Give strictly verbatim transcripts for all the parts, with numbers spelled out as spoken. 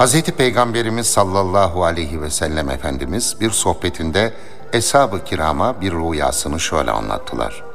Hazreti Peygamberimiz sallallahu aleyhi ve sellem Efendimiz bir sohbetinde Eshab-ı Kiram'a bir rüyasını şöyle anlattılar.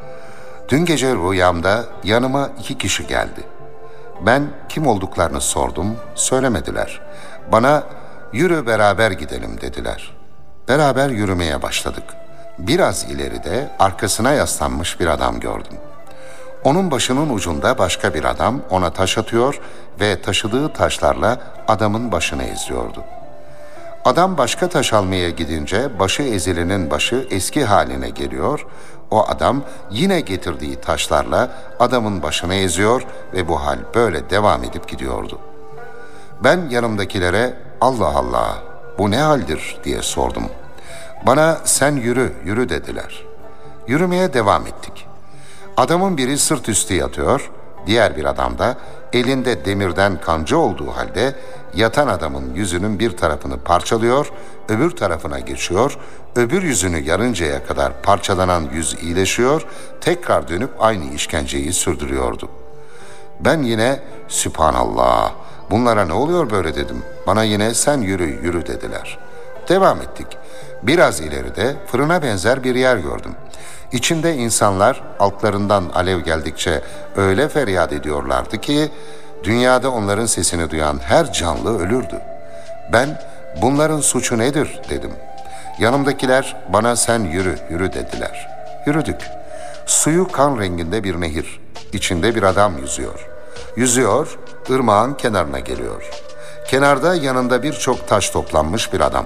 Dün gece rüyamda yanıma iki kişi geldi. Ben kim olduklarını sordum, söylemediler. Bana yürü beraber gidelim dediler. Beraber yürümeye başladık. Biraz ileride arkasına yaslanmış bir adam gördüm. Onun başının ucunda başka bir adam ona taş atıyor ve taşıdığı taşlarla adamın başını eziyordu. Adam başka taş almaya gidince başı ezilenin başı eski haline geliyor. O adam yine getirdiği taşlarla adamın başını eziyor ve bu hal böyle devam edip gidiyordu. Ben yanımdakilere Allah Allah bu ne haldir diye sordum. Bana sen yürü yürü dediler. Yürümeye devam ettik. Adamın biri sırt üstü yatıyor, diğer bir adam da elinde demirden kanca olduğu halde yatan adamın yüzünün bir tarafını parçalıyor, öbür tarafına geçiyor, öbür yüzünü yarıncaya kadar parçalanan yüz iyileşiyor, tekrar dönüp aynı işkenceyi sürdürüyordu. Ben yine Sübhanallah, bunlara ne oluyor böyle dedim. Bana yine sen yürü yürü dediler. Devam ettik. Biraz ileride fırına benzer bir yer gördüm. İçinde insanlar altlarından alev geldikçe öyle feryat ediyorlardı ki dünyada onların sesini duyan her canlı ölürdü. Ben bunların suçu nedir dedim. Yanımdakiler bana sen yürü yürü dediler. Yürüdük. Suyu kan renginde bir nehir. İçinde bir adam yüzüyor. Yüzüyor, ırmağın kenarına geliyor. Kenarda yanında birçok taş toplanmış bir adam.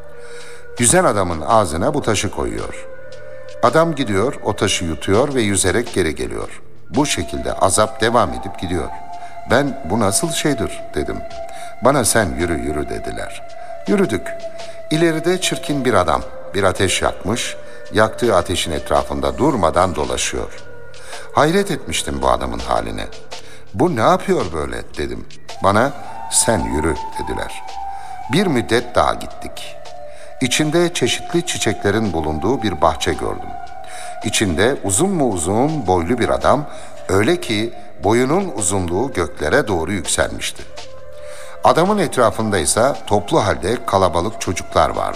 Yüzen adamın ağzına bu taşı koyuyor. Adam gidiyor, o taşı yutuyor ve yüzerek geri geliyor. Bu şekilde azap devam edip gidiyor. Ben bu nasıl şeydir dedim. Bana sen yürü yürü dediler. Yürüdük. İleride çirkin bir adam bir ateş yakmış, yaktığı ateşin etrafında durmadan dolaşıyor. Hayret etmiştim bu adamın haline. Bu ne yapıyor böyle dedim. Bana sen yürü dediler. Bir müddet daha gittik. İçinde çeşitli çiçeklerin bulunduğu bir bahçe gördüm. İçinde uzun mu uzun boylu bir adam, öyle ki boyunun uzunluğu göklere doğru yükselmişti. Adamın etrafında ise toplu halde kalabalık çocuklar vardı.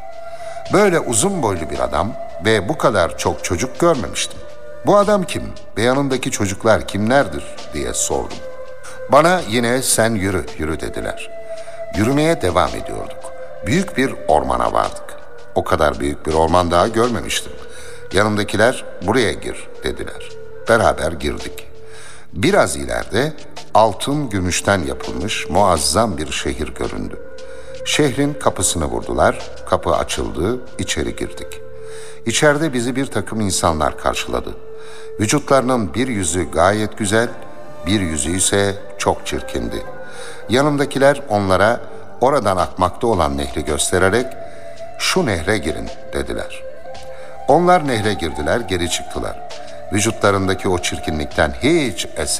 Böyle uzun boylu bir adam ve bu kadar çok çocuk görmemiştim. Bu adam kim ve yanındaki çocuklar kimlerdir diye sordum. Bana yine sen yürü yürü dediler. Yürümeye devam ediyorduk. Büyük bir ormana vardık. O kadar büyük bir orman daha görmemiştim. Yanımdakiler buraya gir dediler. Beraber girdik. Biraz ileride altın gümüşten yapılmış muazzam bir şehir göründü. Şehrin kapısını vurdular, kapı açıldı, içeri girdik. İçeride bizi bir takım insanlar karşıladı. Vücutlarının bir yüzü gayet güzel, bir yüzü ise çok çirkindi. Yanımdakiler onlara oradan akmakta olan nehri göstererek şu nehre girin dediler. Onlar nehre girdiler, geri çıktılar. Vücutlarındaki o çirkinlikten hiç eser